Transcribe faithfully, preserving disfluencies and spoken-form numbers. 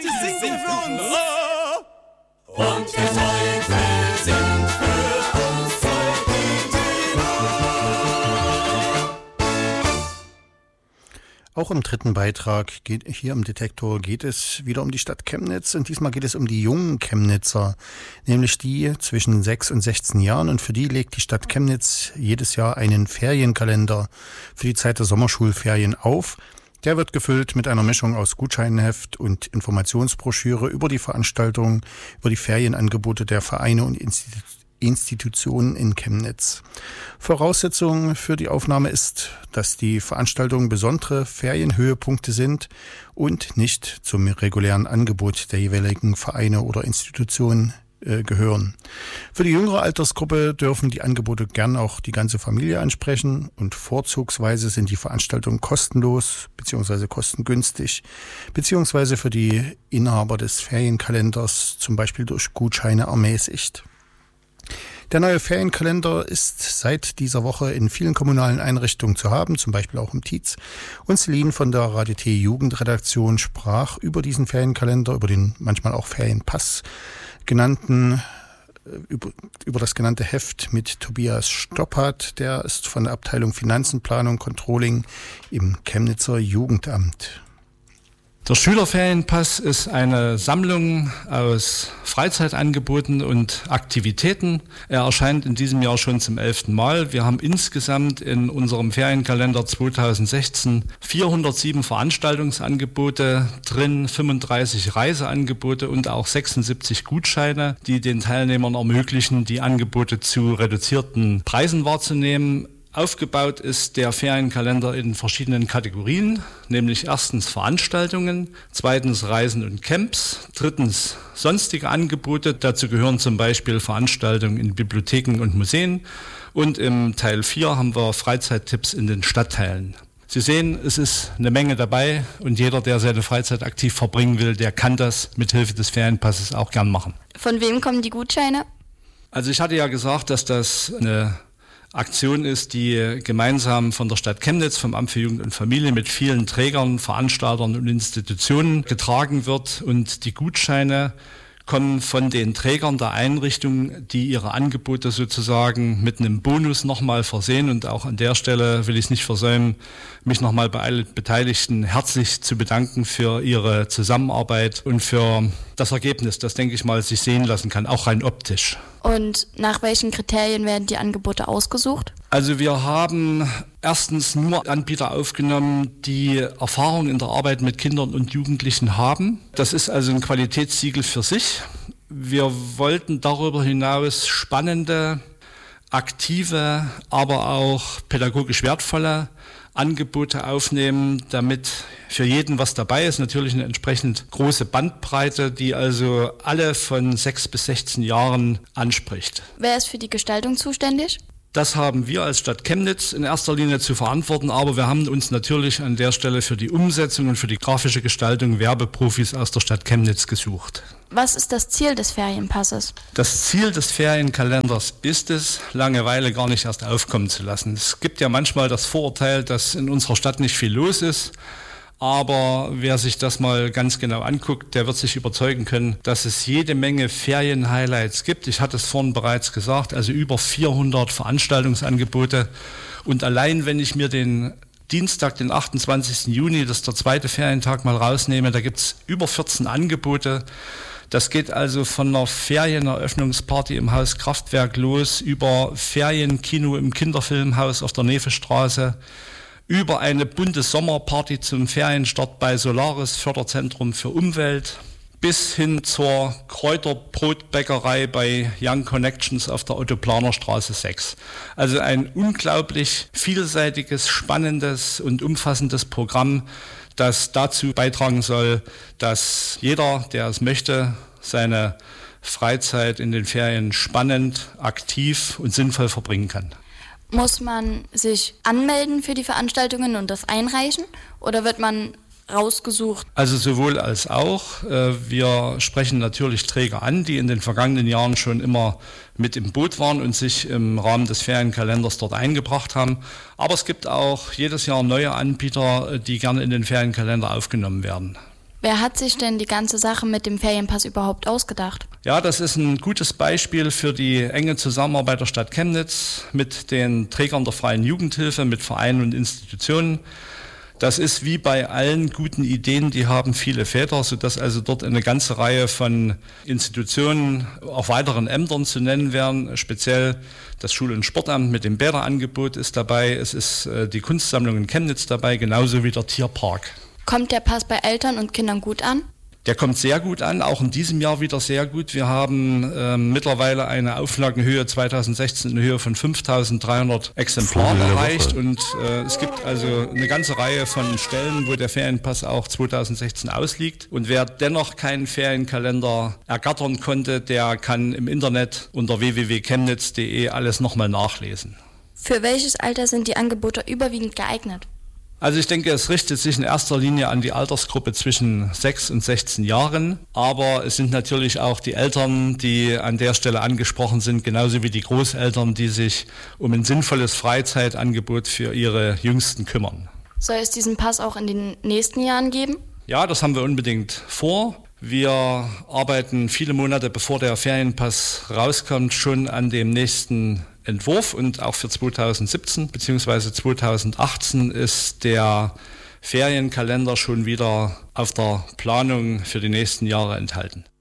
Heute singt ihr für uns. Und der Teufel singt für uns Auch im dritten Beitrag geht, hier im Detektor geht es wieder um die Stadt Chemnitz und diesmal geht es um die jungen Chemnitzer, nämlich die zwischen sechs und sechzehn Jahren, und für die legt die Stadt Chemnitz jedes Jahr einen Ferienkalender für die Zeit der Sommerschulferien auf. Der wird gefüllt mit einer Mischung aus Gutscheinheft und Informationsbroschüre über die Veranstaltungen, über die Ferienangebote der Vereine und Institutionen. Institutionen in Chemnitz. Voraussetzung für die Aufnahme ist, dass die Veranstaltungen besondere Ferienhöhepunkte sind und nicht zum regulären Angebot der jeweiligen Vereine oder Institutionen äh, gehören. Für die jüngere Altersgruppe dürfen die Angebote gern auch die ganze Familie ansprechen und vorzugsweise sind die Veranstaltungen kostenlos bzw. kostengünstig bzw. für die Inhaber des Ferienkalenders zum Beispiel durch Gutscheine ermäßigt. Der neue Ferienkalender ist seit dieser Woche in vielen kommunalen Einrichtungen zu haben, zum Beispiel auch im Tietz. Und Celine von der Radio T Jugendredaktion sprach über diesen Ferienkalender, über den manchmal auch Ferienpass genannten, über, über das genannte Heft mit Tobias Stoppert. Der ist von der Abteilung Finanzen, Planung, Controlling im Chemnitzer Jugendamt. Der Schülerferienpass ist eine Sammlung aus Freizeitangeboten und Aktivitäten. Er erscheint in diesem Jahr schon zum elften Mal. Wir haben insgesamt in unserem Ferienkalender zweitausendsechzehn vierhundertsieben Veranstaltungsangebote drin, fünfunddreißig Reiseangebote und auch sechsundsiebzig Gutscheine, die den Teilnehmern ermöglichen, die Angebote zu reduzierten Preisen wahrzunehmen. Aufgebaut ist der Ferienkalender in verschiedenen Kategorien, nämlich erstens Veranstaltungen, zweitens Reisen und Camps, drittens sonstige Angebote, dazu gehören zum Beispiel Veranstaltungen in Bibliotheken und Museen und im Teil vier haben wir Freizeittipps in den Stadtteilen. Sie sehen, es ist eine Menge dabei und jeder, der seine Freizeit aktiv verbringen will, der kann das mit Hilfe des Ferienpasses auch gern machen. Von wem kommen die Gutscheine? Also ich hatte ja gesagt, dass das eine Aktion ist, die gemeinsam von der Stadt Chemnitz, vom Amt für Jugend und Familie mit vielen Trägern, Veranstaltern und Institutionen getragen wird. Und die Gutscheine kommen von den Trägern der Einrichtung, die ihre Angebote sozusagen mit einem Bonus nochmal versehen. Und auch an der Stelle will ich es nicht versäumen, mich nochmal bei allen Beteiligten herzlich zu bedanken für ihre Zusammenarbeit und für das Ergebnis, das, denke ich mal, sich sehen lassen kann, auch rein optisch. Und nach welchen Kriterien werden die Angebote ausgesucht? Also wir haben erstens nur Anbieter aufgenommen, die Erfahrung in der Arbeit mit Kindern und Jugendlichen haben. Das ist also ein Qualitätssiegel für sich. Wir wollten darüber hinaus spannende, aktive, aber auch pädagogisch wertvolle Angebote aufnehmen, damit für jeden was dabei ist. Natürlich eine entsprechend große Bandbreite, die also alle von sechs bis sechzehn Jahren anspricht. Wer ist für die Gestaltung zuständig? Das haben wir als Stadt Chemnitz in erster Linie zu verantworten, aber wir haben uns natürlich an der Stelle für die Umsetzung und für die grafische Gestaltung Werbeprofis aus der Stadt Chemnitz gesucht. Was ist das Ziel des Ferienpasses? Das Ziel des Ferienkalenders ist es, Langeweile gar nicht erst aufkommen zu lassen. Es gibt ja manchmal das Vorurteil, dass in unserer Stadt nicht viel los ist. Aber wer sich das mal ganz genau anguckt, der wird sich überzeugen können, dass es jede Menge Ferien-Highlights gibt. Ich hatte es vorhin bereits gesagt, also über vierhundert Veranstaltungsangebote. Und allein wenn ich mir den Dienstag, den achtundzwanzigsten Juni, das ist der zweite Ferientag, mal rausnehme, da gibt es über vierzehn Angebote. Das geht also von einer Ferieneröffnungsparty im Haus Kraftwerk los, über Ferienkino im Kinderfilmhaus auf der Nevestraße, über eine bunte Sommerparty zum Ferienstart bei Solaris Förderzentrum für Umwelt bis hin zur Kräuterbrotbäckerei bei Young Connections auf der Otto-Planer-Straße sechs. Also ein unglaublich vielseitiges, spannendes und umfassendes Programm, das dazu beitragen soll, dass jeder, der es möchte, seine Freizeit in den Ferien spannend, aktiv und sinnvoll verbringen kann. Muss man sich anmelden für die Veranstaltungen und das einreichen oder wird man rausgesucht? Also sowohl als auch. Wir sprechen natürlich Träger an, die in den vergangenen Jahren schon immer mit im Boot waren und sich im Rahmen des Ferienkalenders dort eingebracht haben. Aber es gibt auch jedes Jahr neue Anbieter, die gerne in den Ferienkalender aufgenommen werden. Wer hat sich denn die ganze Sache mit dem Ferienpass überhaupt ausgedacht? Ja, das ist ein gutes Beispiel für die enge Zusammenarbeit der Stadt Chemnitz mit den Trägern der Freien Jugendhilfe, mit Vereinen und Institutionen. Das ist wie bei allen guten Ideen, die haben viele Väter, sodass also dort eine ganze Reihe von Institutionen, auch weiteren Ämtern zu nennen wären. Speziell das Schul- und Sportamt mit dem Bäderangebot ist dabei. Es ist die Kunstsammlung in Chemnitz dabei, genauso wie der Tierpark. Kommt der Pass bei Eltern und Kindern gut an? Der kommt sehr gut an, auch in diesem Jahr wieder sehr gut. Wir haben äh, mittlerweile eine Auflagenhöhe zweitausendsechzehn in Höhe von fünftausenddreihundert Exemplaren erreicht. Und äh, es gibt also eine ganze Reihe von Stellen, wo der Ferienpass auch zweitausendsechzehn ausliegt. Und wer dennoch keinen Ferienkalender ergattern konnte, der kann im Internet unter w w w punkt chemnitz punkt de alles nochmal nachlesen. Für welches Alter sind die Angebote überwiegend geeignet? Also ich denke, es richtet sich in erster Linie an die Altersgruppe zwischen sechs und sechzehn Jahren, aber es sind natürlich auch die Eltern, die an der Stelle angesprochen sind, genauso wie die Großeltern, die sich um ein sinnvolles Freizeitangebot für ihre Jüngsten kümmern. Soll es diesen Pass auch in den nächsten Jahren geben? Ja, das haben wir unbedingt vor. Wir arbeiten viele Monate, bevor der Ferienpass rauskommt, schon an dem nächsten Entwurf und auch für zweitausendsiebzehn bzw. zweitausendachtzehn ist der Ferienkalender schon wieder auf der Planung für die nächsten Jahre enthalten.